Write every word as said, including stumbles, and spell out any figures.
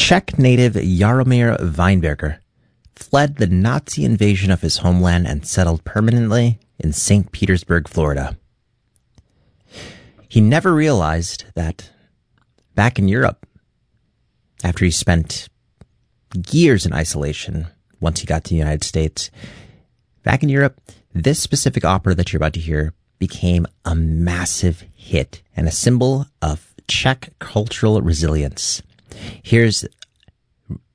Czech native Jaromír Weinberger fled the Nazi invasion of his homeland and settled permanently in Saint Petersburg, Florida. He never realized that back in Europe, after he spent years in isolation, once he got to the United States, back in Europe, this specific opera that you're about to hear became a massive hit and a symbol of Czech cultural resilience. Here's